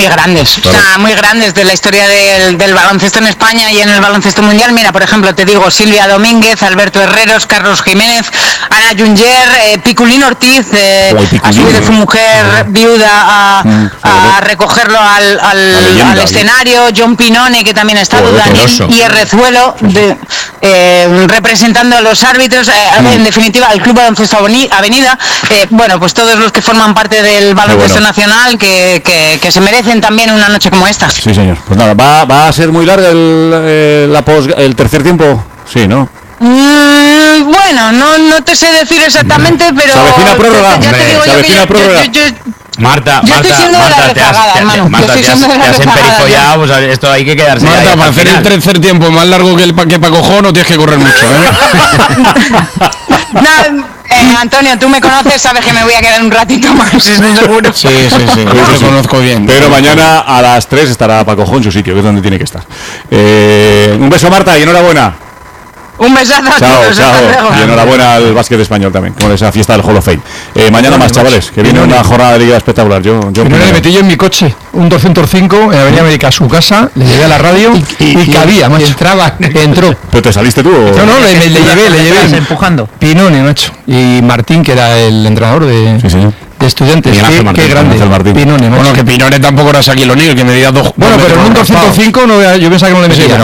muy grandes, claro. O sea, muy grandes de la historia del baloncesto en España y en el baloncesto mundial. Mira, por ejemplo, te digo, Silvia Domínguez, Alberto Herreros, Carlos Jiménez, Ana Junger, Piculín Ortiz, ha subido su mujer viuda a recogerlo al escenario, John Pinone, que también ha estado, Daniel Hierrezuelo, representando a los árbitros, en definitiva, al Club Baloncesto Avenida, bueno, pues todos los que forman parte del baloncesto nacional que se merecen también una noche como esta. Sí, señor. Pues nada, ¿va a ser muy larga el tercer tiempo? Sí, ¿no? Bueno, no te sé decir exactamente, pero... ¿Se avecina prórroga? Ya te digo yo prórroga. Marta, te has emperifollado, pues esto hay que quedarse. Marta, para hacer el tercer tiempo más largo que Pacojó no tienes que correr mucho, Antonio, tú me conoces, sabes que me voy a quedar un ratito más, estoy seguro. Sí, yo lo conozco bien. Pero mañana a las 3 estará Pacojó en su sitio, que es donde tiene que estar. Un beso, Marta, y enhorabuena. Un besazo a todos. Chao. Y enhorabuena al básquet español también, con esa fiesta del Hall of Fame. Mañana más, chavales, que viene una jornada de liga espectacular. Yo le metí yo en mi coche, un 205, en Avenida América, a su casa, le llevé a la radio y cabía, macho. Entró. ¿Pero te saliste tú? No, le llevé. Empujando. Pinone, macho. Y Martín, que era el entrenador de... Sí, señor. De estudiantes, qué grande. Pinone, bueno, que Pinone tampoco era Shaquille O'Neal, que medía 2. Bueno, pero en un 205 yo pensaba que no le metía.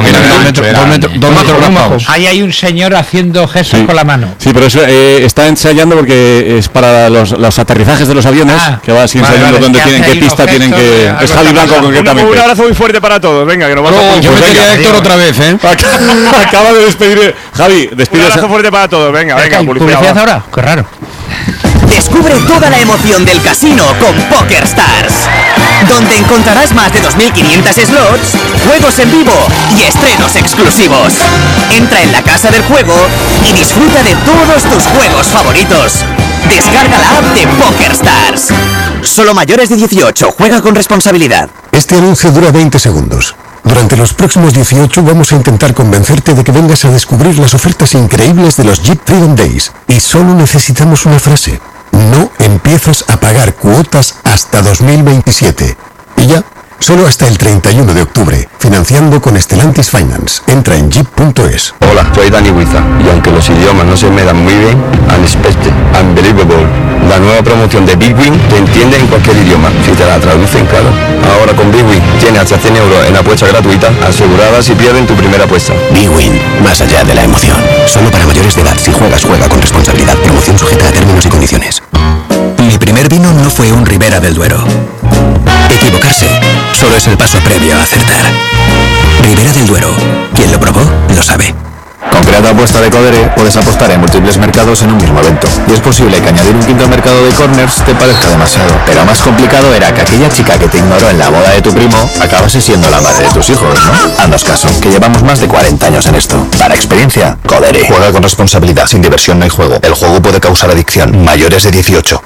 Dos metros raspados. Ahí hay un señor haciendo gestos con la mano. Sí, pero eso está ensayando porque es para los aterrizajes de los aviones, que va así ensayando dónde tienen, qué pista tienen que... Es Javi Blanco concretamente. Un abrazo muy fuerte para todos, venga, que nos vamos a... Yo metería a Héctor otra vez, Acaba de despedir... Javi, despide. Un abrazo fuerte para todos, venga, publicidad ahora, qué raro. Descubre toda la emoción del casino con PokerStars, donde encontrarás más de 2.500 slots, juegos en vivo y estrenos exclusivos. Entra en la casa del juego y disfruta de todos tus juegos favoritos. Descarga la app de PokerStars. Solo mayores de 18, juega con responsabilidad. Este anuncio dura 20 segundos. Durante los próximos 18 vamos a intentar convencerte de que vengas a descubrir las ofertas increíbles de los Jeep Freedom Days. Y solo necesitamos una frase. No empiezas a pagar cuotas hasta 2027. Y ya, solo hasta el 31 de octubre, financiando con Stellantis Finance. Entra en jeep.es. Hola, soy Dani Huiza, y aunque los idiomas no se me dan muy bien, Unexpected, Unbelievable, la nueva promoción de Big Win te entiende en cualquier idioma, si te la traducen, claro. Ahora con Big Win tienes hasta 100 euros en apuesta gratuita, asegurada si pierden tu primera apuesta. Big Win, más allá de la emoción. Solo para mayores de edad. Si juegas, juega con responsabilidad. Promoción sujeta a términos y condiciones. Mi primer vino no fue un Ribera del Duero. Equivocarse solo es el paso previo a acertar. Ribera del Duero. Quien lo probó, lo sabe. Con Creata Apuesta de Codere puedes apostar en múltiples mercados en un mismo evento. Y es posible que añadir un quinto mercado de corners te parezca demasiado. Pero más complicado era que aquella chica que te ignoró en la boda de tu primo acabase siendo la madre de tus hijos, ¿no? Haznos caso, que llevamos más de 40 años en esto. Para experiencia, Codere. Juega con responsabilidad, sin diversión no hay juego. El juego puede causar adicción. Mayores de 18.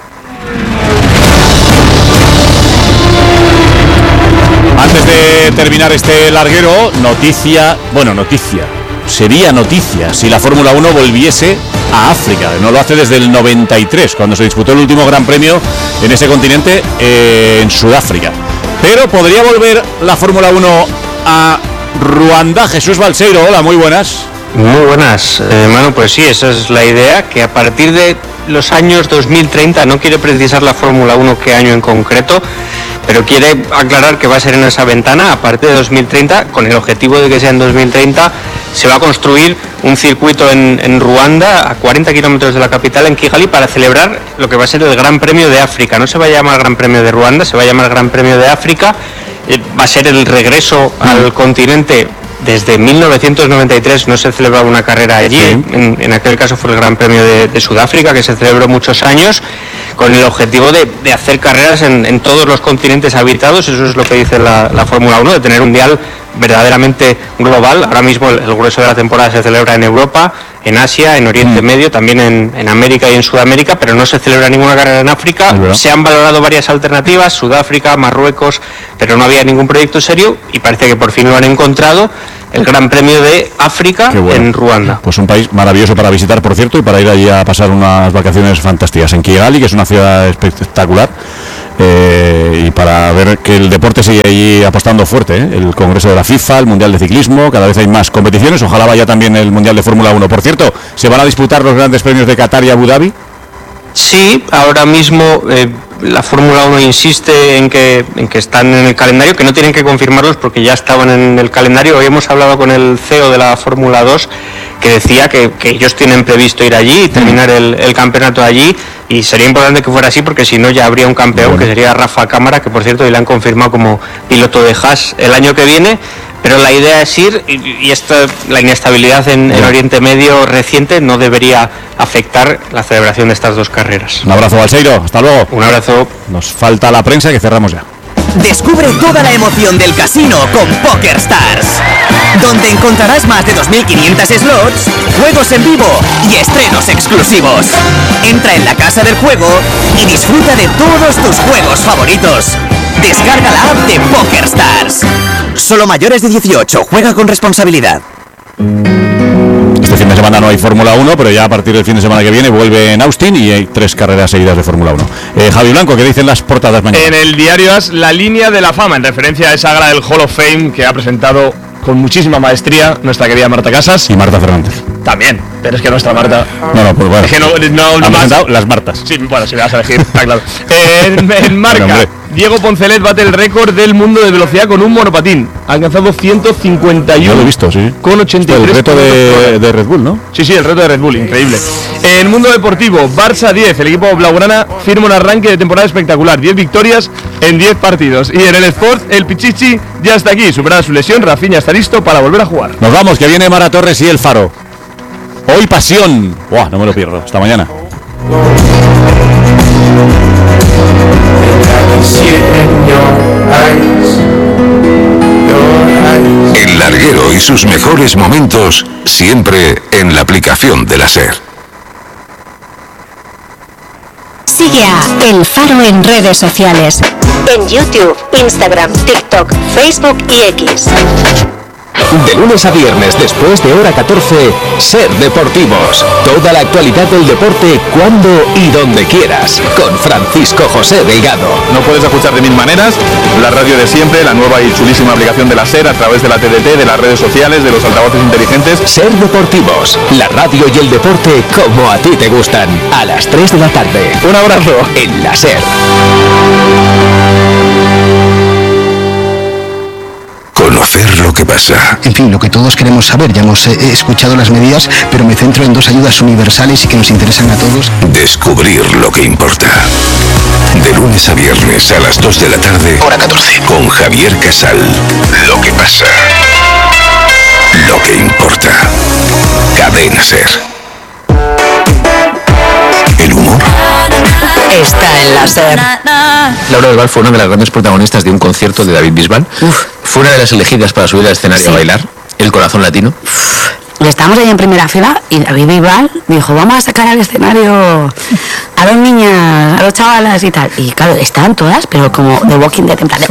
Antes de terminar este larguero, sería noticia si la Fórmula 1 volviese a África. No lo hace desde el 93, cuando se disputó el último Gran Premio en ese continente, en Sudáfrica. Pero podría volver la Fórmula 1 a Ruanda. Jesús Balseiro, hola, muy buenas. Muy buenas, Manu, pues sí, esa es la idea, que a partir de los años 2030, no quiere precisar la Fórmula 1 qué año en concreto, pero quiere aclarar que va a ser en esa ventana, a partir de 2030, con el objetivo de que sea en 2030, se va a construir un circuito en Ruanda, a 40 kilómetros de la capital, en Kigali, para celebrar lo que va a ser el Gran Premio de África. No se va a llamar Gran Premio de Ruanda, se va a llamar Gran Premio de África. Va a ser el regreso al continente. Desde 1993 no se celebraba una carrera allí, en aquel caso fue el Gran Premio de Sudáfrica, que se celebró muchos años, con el objetivo de hacer carreras en todos los continentes habitados. Eso es lo que dice la Fórmula 1, de tener un mundial verdaderamente global. Ahora mismo el grueso de la temporada se celebra en Europa, en Asia, en Oriente Medio, también en América y en Sudamérica, pero no se celebra ninguna carrera en África. Se han valorado varias alternativas, Sudáfrica, Marruecos, pero no había ningún proyecto serio y parece que por fin lo han encontrado, el Gran Premio de África en Ruanda. Pues un país maravilloso para visitar, por cierto, y para ir allí a pasar unas vacaciones fantásticas. En Kigali, que es una ciudad espectacular, y para ver que el deporte sigue ahí apostando fuerte, el Congreso de la FIFA, el Mundial de Ciclismo, cada vez hay más competiciones, ojalá vaya también el Mundial de Fórmula 1. Por cierto, ¿se van a disputar los grandes premios de Qatar y Abu Dhabi? Sí, ahora mismo la Fórmula 1 insiste en que están en el calendario, que no tienen que confirmarlos porque ya estaban en el calendario. Hoy hemos hablado con el CEO de la Fórmula 2 que decía que ellos tienen previsto ir allí y terminar el campeonato allí, y sería importante que fuera así porque si no ya habría un campeón, que sería Rafa Cámara, que por cierto hoy le han confirmado como piloto de Haas el año que viene. Pero la idea es ir, y la inestabilidad en Oriente Medio reciente no debería afectar la celebración de estas dos carreras. Un abrazo, Balseiro, hasta luego. Un abrazo. Nos falta la prensa, que cerramos ya. Descubre toda la emoción del casino con PokerStars, donde encontrarás más de 2.500 slots, juegos en vivo y estrenos exclusivos. Entra en la casa del juego y disfruta de todos tus juegos favoritos. Descarga la app de PokerStars. Solo mayores de 18, juega con responsabilidad. Este fin de semana no hay Fórmula 1, pero ya a partir del fin de semana que viene vuelve en Austin y hay 3 carreras seguidas de Fórmula 1. Javi Blanco, ¿qué dicen las portadas mañana? En el diario AS, la línea de la fama, en referencia a esa gala del Hall of Fame que ha presentado con muchísima maestría nuestra querida Marta Casas. Y Marta Fernández. También, pero es que nuestra Marta... No, pues bueno. Es que no han presentado las Martas. Sí, bueno, si me vas a elegir, está claro. En Marca, bueno, Diego Poncelet bate el récord del mundo de velocidad con un monopatín. Ha alcanzado 151. Yo lo he visto, sí. Con 83. El reto de Red Bull, ¿no? Sí, el reto de Red Bull, increíble. En Mundo Deportivo, Barça 10, el equipo blaugrana firma un arranque de temporada espectacular. 10 victorias en 10 partidos. Y en el Sport, el Pichichi ya está aquí. Superada su lesión, Rafinha está listo para volver a jugar. Nos vamos, que viene Mara Torres y El Faro. Hoy pasión. ¡Buah! No me lo pierdo. Hasta mañana. El larguero y sus mejores momentos siempre en la aplicación de la SER. Sigue a El Faro en redes sociales. En YouTube, Instagram, TikTok, Facebook y X. De lunes a viernes, después de hora 14, SER Deportivos. Toda la actualidad del deporte, cuando y donde quieras. Con Francisco José Delgado. No puedes escuchar de mil maneras. La radio de siempre, la nueva y chulísima aplicación de la SER a través de la TDT, de las redes sociales, de los altavoces inteligentes. SER Deportivos. La radio y el deporte como a ti te gustan. A las 3 de la tarde. Un abrazo. En la SER. Conocer lo que pasa. En fin, lo que todos queremos saber. Ya hemos escuchado las medidas, pero me centro en 2 ayudas universales y que nos interesan a todos. Descubrir lo que importa. De lunes a viernes a las 2 de la tarde. Hora 14. Con Javier Casal. Lo que pasa. Lo que importa. Cadena SER. El humor está en la SER. Laura Bisbal fue una de las grandes protagonistas de un concierto de David Bisbal. Fue una de las elegidas para subir al escenario a bailar. El corazón latino. Y estábamos ahí en primera fila y David Bisbal dijo, vamos a sacar al escenario a 2 niñas, a 2 chavalas y tal. Y claro, estaban todas, pero como The Walking Dead en plan de...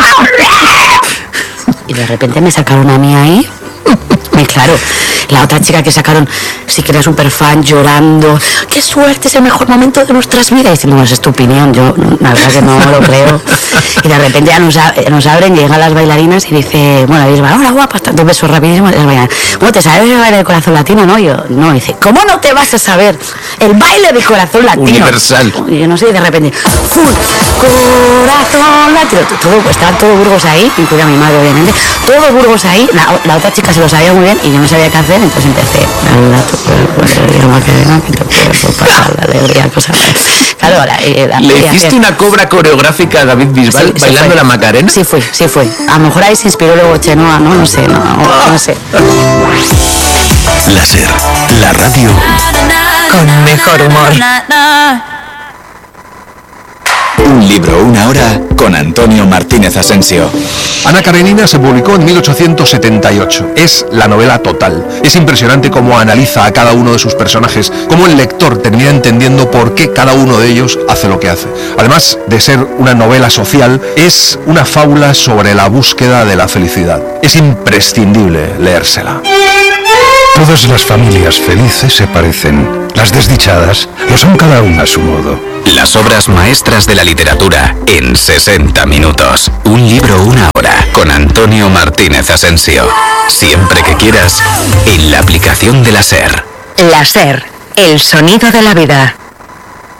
Y de repente me sacaron a mí ahí. Y claro, la otra chica que sacaron, sí que era súper fan, llorando, qué suerte, es el mejor momento de nuestras vidas. Y diciendo, no, esa es tu opinión, yo la verdad que no lo creo. Y de repente ya nos abren, llegan las bailarinas y dice, bueno, Bisbal, hola guapa, dos besos rapidísimos. Bueno, ¿te sabes el baile del corazón latino? No, yo, no, dice, ¿cómo no te vas a saber el baile del corazón latino? Universal. Y yo no sé, y de repente, full, corazón latino. Estaban todos Burgos ahí, incluida mi madre obviamente, todos Burgos ahí, la otra chica se lo sabía muy bien y yo no sabía qué hacer, entonces empecé la alegría, cosas. Claro, ¿le hiciste una cobra coreográfica a David Bisbal bailando la Macarena? Sí fue. A lo mejor ahí se inspiró luego Chenoa, ¿no? No sé. La SER, la radio con mejor humor. Un libro, una hora, con Antonio Martínez Asensio. Ana Karenina se publicó en 1878. Es la novela total. Es impresionante cómo analiza a cada uno de sus personajes, cómo el lector termina entendiendo por qué cada uno de ellos hace lo que hace. Además de ser una novela social, es una fábula sobre la búsqueda de la felicidad. Es imprescindible leérsela. Todas las familias felices se parecen. Las desdichadas lo son cada una a su modo. Las obras maestras de la literatura en 60 minutos. Un libro, una hora, con Antonio Martínez Asensio. Siempre que quieras, en la aplicación de la SER. La SER, el sonido de la vida.